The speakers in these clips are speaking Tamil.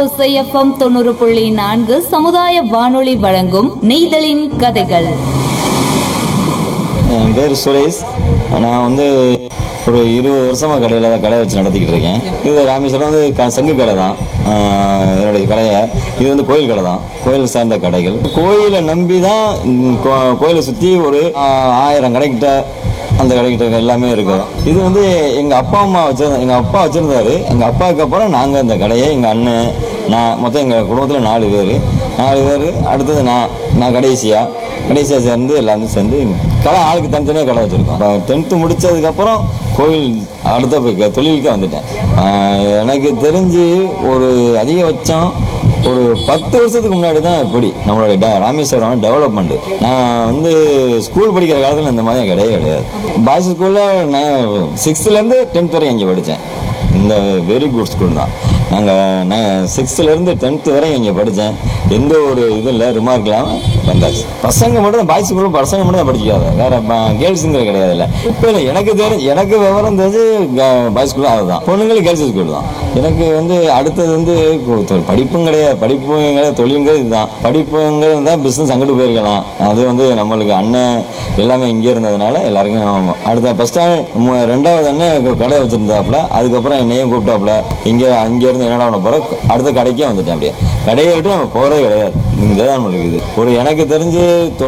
ஓசை எஃப்எம் 90.4 சமுதாய வானொலி வழங்கும் நெய்தலின் கதைகள். என் பேர் சுரேஷ். நான் வந்து ஒரு 20 வருஷமா கடை வச்சு நடத்திக்கிட்டு இருக்கேன். இது ராமேஸ்வரம் வந்து சங்கு கடை தான் என்னுடைய கடையை. இது வந்து கோயில் கடை தான், கோயில் சார்ந்த கடைகள். கோயிலை நம்பி தான் கோயிலை சுற்றி ஒரு 1000 கடைக்கிட்ட அந்த கடைக்கிட்ட எல்லாமே இருக்கும். இது வந்து எங்கள் அப்பா வச்சுருந்தாரு. எங்கள் அப்பாவுக்கு அப்புறம் நாங்கள் அந்த கடையை, எங்கள் அண்ணன், நான், மொத்தம் எங்கள் குடும்பத்தில் 4 பேர். அடுத்தது நான் கடைசியாக சேர்ந்து எல்லாமே சேர்ந்து கடை ஆளுக்கு தனித்தனியாக கடை வச்சுருக்கோம். 10th முடித்ததுக்கப்புறம் கோயில் அடுத்த தொழிலுக்கே வந்துட்டேன். எனக்கு தெரிஞ்சு ஒரு அதிகபட்சம் ஒரு 10 வருஷத்துக்கு முன்னாடி தான் இப்படி நம்மளோட ராமேஸ்வரம் டெவலப்மெண்ட். நான் வந்து ஸ்கூல் படிக்கிற காலத்தில் இந்த மாதிரி கிடையாது. பாய்ஸ் ஸ்கூலில் நான் 6th-லேருந்து 10th வரை இங்கே படித்தேன். இந்த வெரி குட் ஸ்கூல் தான். நான் 6th-லேருந்து 10th வரை இங்கே படித்தேன். எந்த ஒரு இதுவும் இல்லை, ரிமார்க் இல்லாமல் வந்தாச்சு. பசங்க மட்டும் தான், பாய்ஸ் ஸ்கூலில் பசங்க மட்டும் தான் படிக்காது, வேற கேர்ள்ஸுங்கிற கிடையாது. இல்லை இப்போ இல்லை, எனக்கு விவரம் தெரிஞ்சு பாய்ஸ் ஸ்கூலும் அதுதான், பொண்ணுங்களுக்கு கேர்ள்ஸ் ஸ்கூல் தான். எனக்கு வந்து அடுத்தது வந்து படிப்பும் கிடையாது, தொழிலுங்கிறது இதுதான். படிப்புங்கிறது தான் பிஸ்னஸ் அங்கிட்டு போயிருக்கலாம். அது வந்து நம்மளுக்கு அண்ணன் எல்லாமே இங்கே இருந்ததுனால எல்லாருக்கும் அடுத்த ஃபர்ஸ்ட் 2வது அண்ணன் கடை வச்சுருந்தாப்புல. அதுக்கப்புறம் என்னையும் கூப்பிட்டாப்புல. அங்கேருந்து என்னடா பண்ண போகிற, அடுத்த கடைக்கே வந்துட்டேன். அப்படியே கடையை விட்டு நம்ம போகிறதே கிடையாது. இங்கே தான் நம்மளுக்கு இது. ஒரு எனக்கு தெரிஞ்சு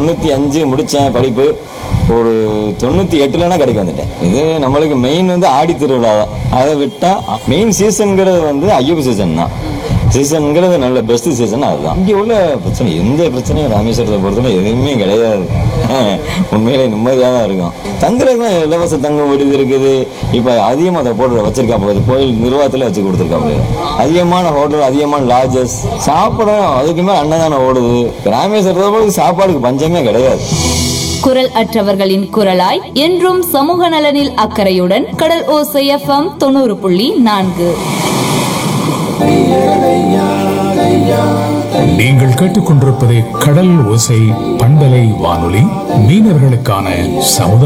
95 முடித்தேன் படிப்பு. ஒரு 98-லாம் கடைக்கு வந்துட்டேன். இது நம்மளுக்கு மெயின் வந்து ஆடி திருவிழா தான். அதை விட்டால் மெயின் சீசனுங்கிறது வந்து ஐயப்ப சீசன் தான். சீசனுங்கிறது நல்ல பெஸ்ட் சீசன் அதுதான். இங்கே உள்ள பிரச்சனை, எந்த பிரச்சனையும் ராமேஸ்வரத்தை பொறுத்தவரை எதுவுமே கிடையாது. உண்மையிலே நிம்மதியாக தான் இருக்கும். தங்குறது தான் இலவச தங்கும் விடுதி இருக்குது. இப்போ அதிகமாக அதை போட்டு வச்சிருக்கா போகுது, கோயில் நிர்வாகத்தில் வச்சு கொடுத்துருக்காங்க. அதிகமான ஹோட்டல், அதிகமான லாட்ஜஸ், சாப்பிடும் அதுக்குமே அன்னதானம் ஓடுது. ராமேஸ்வரத்தை சாப்பாடுக்கு பஞ்சமே கிடையாது. குரல் அற்றவர்களின் குரலாய் என்றும் சமூக நலனில் அக்கறையுடன் கடல் ஓசை எஃப்எம் 90.4. நீங்கள் கேட்டுக்கொண்டிருப்பது கடல் ஓசை பண்பலை வானொலி, மீனவர்களுக்கான சமுதாய